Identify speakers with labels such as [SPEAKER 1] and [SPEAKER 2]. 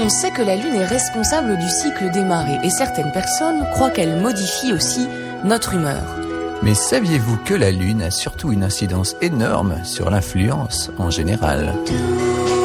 [SPEAKER 1] On sait que la Lune est responsable du cycle des marées et certaines personnes croient qu'elle modifie aussi notre humeur.
[SPEAKER 2] Mais saviez-vous que la Lune a surtout une incidence énorme sur l'influence en général ?